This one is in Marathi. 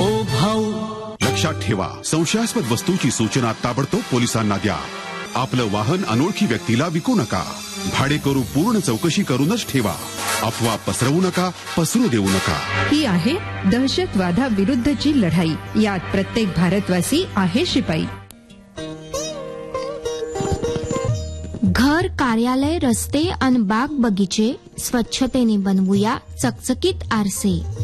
ओ भाऊ. लक्षात ठेवा, संशयास्पद वस्तूची सूचना ताबडतोब पोलिसांना द्या. आपलं वाहन अनोळखी व्यक्तीला विकू नका. भाडेकरू पूर्ण चौकशी करूनच ठेवा. अफवा पसरवू नका, पसरू देऊ नका. ही आहे दहशतवादाविरुद्धची लढाई. यात प्रत्येक भारतवासी आहे शिपाई. घर, कार्यालय, रस्ते आणि बाग बगीचे स्वच्छतेने बनवूया चकचकीत आरसे.